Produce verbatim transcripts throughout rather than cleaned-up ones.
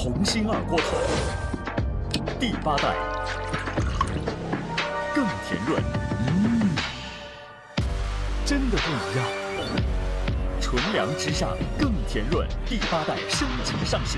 鸿星二锅头，第八代更甜润，嗯，真的不一样。纯粮之上更甜润，第八代升级上市。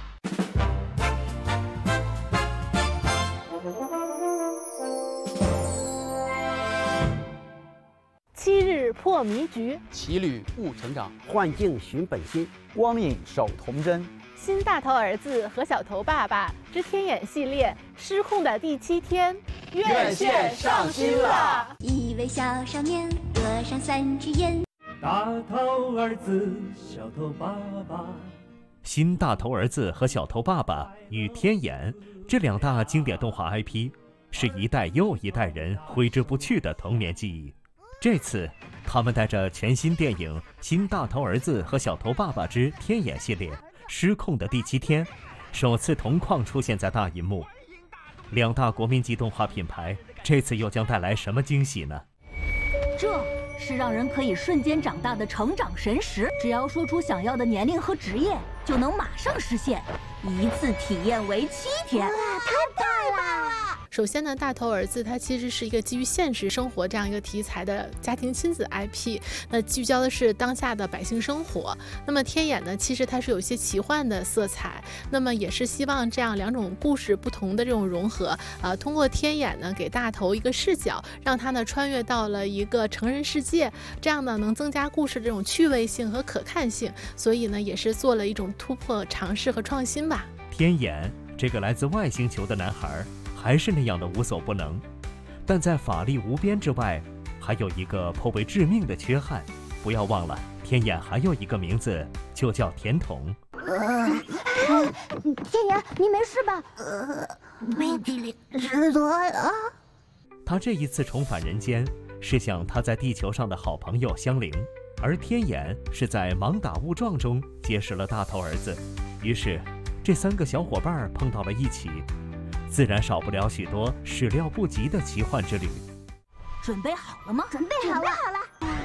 七日破迷局， 骑旅悟成长， 幻境寻本心， 光影守童真。 新大头儿子和小头爸爸之天眼系列失控的第七天， 院线上新了。 一位小少年得上三只眼， 大头儿子，小头爸爸。 新大头儿子和小头爸爸与天眼这两大经典动画 I P， 是一代又一代人挥之不去的童年记忆。这次，他们带着全新电影《新大头儿子和小头爸爸之天眼》系列失控的第七天，首次同框出现在大银幕。两大国民级动画品牌这次又将带来什么惊喜呢？ 这是让人可以瞬间长大的成长神石，只要说出想要的年龄和职业，就能马上实现，一次体验为七天。 哇，太棒了！ 首先呢，大头儿子它其实是一个基于现实生活这样一个题材的家庭亲子 I P， 那聚焦的是当下的百姓生活。那么天眼呢，其实它是有一些奇幻的色彩，那么也是希望这样两种故事不同的这种融合，呃，通过天眼呢给大头一个视角，让他呢穿越到了一个成人世界，这样呢能增加故事这种趣味性和可看性，所以呢也是做了一种突破尝试和创新吧。 天眼这个来自外星球的男孩还是那样的无所不能，但在法力无边之外，还有一个颇为致命的缺憾。不要忘了，天眼还有一个名字，就叫甜筒。 呃，天眼，你没事吧？呃，背地里知道啊。 他这一次重返人间，是向他在地球上的好朋友相邻，而天眼是在盲打误撞中结识了大头儿子，于是这三个小伙伴碰到了一起。自然少不了许多始料不及的奇幻之旅。 准备好了吗？ 准备好了，好了。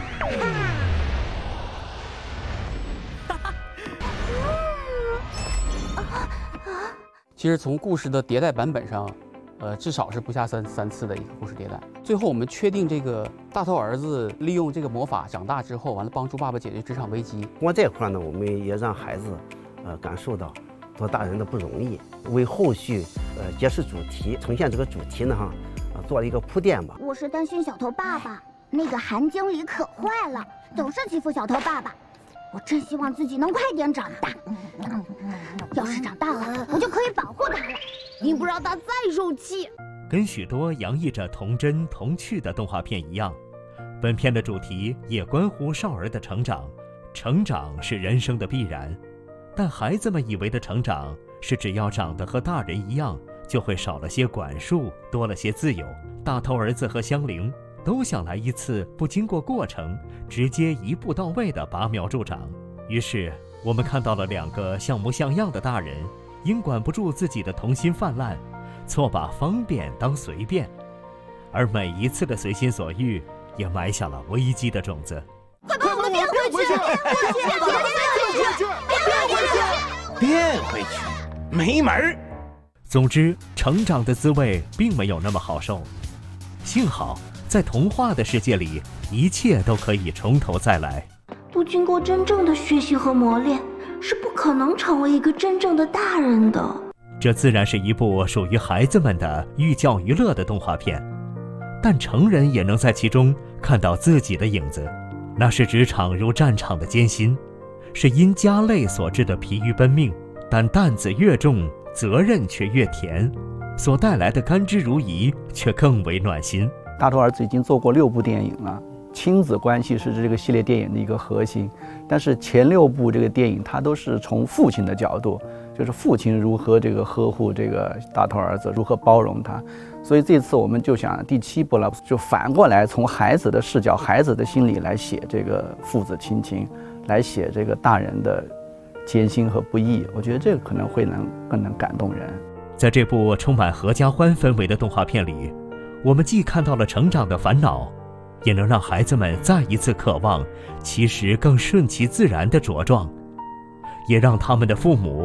其实从故事的迭代版本上，呃，至少是不下三三次的一个故事迭代。最后我们确定这个大头儿子利用这个魔法长大之后，完了帮助爸爸解决职场危机。 通过这块呢，我们也让孩子，呃，感受到做大人的不容易，为后续呃揭示主题、呈现这个主题呢哈，啊、呃、做了一个铺垫吧。 我是担心小头爸爸，那个韩经理可坏了，总是欺负小头爸爸。我真希望自己能快点长大，要是长大了，我就可以保护他了，你不让他再受气。 跟许多洋溢着童真童趣的动画片一样，本片的主题也关乎少儿的成长。成长是人生的必然。但孩子们以为的成长是只要长得和大人一样，就会少了些管束，多了些自由。大头儿子和香菱都想来一次不经过过程，直接一步到位的拔苗助长。于是我们看到了两个像模像样的大人，因管不住自己的童心泛滥，错把方便当随便，而每一次的随心所欲也埋下了危机的种子。 快把我们变回去！变回去！变回去！变回去！ 变回去，没门儿！ 总之，成长的滋味并没有那么好受。幸好，在童话的世界里，一切都可以从头再来。 不经过真正的学习和磨练，是不可能成为一个真正的大人的。 这自然是一部属于孩子们的寓教于乐的动画片，但成人也能在其中看到自己的影子。那是职场如战场的艰辛，是因家累所致的疲于奔命，但担子越重，责任却越甜，所带来的甘之如饴却更为暖心。 大头儿子已经做过六部电影了，亲子关系是这个系列电影的一个核心，但是前六部这个电影它都是从父亲的角度，就是父亲如何这个呵护这个大头儿子，如何包容他。所以这次我们就想第七部了，就反过来从孩子的视角、孩子的心理来写这个父子亲情，来写这个大人的艰辛和不易。我觉得这个可能会能更能感动人。 在这部充满合家欢氛围的动画片里，我们既看到了成长的烦恼，也能让孩子们再一次渴望其实更顺其自然的茁壮，也让他们的父母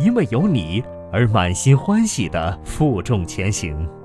因为有你而满心欢喜地负重前行。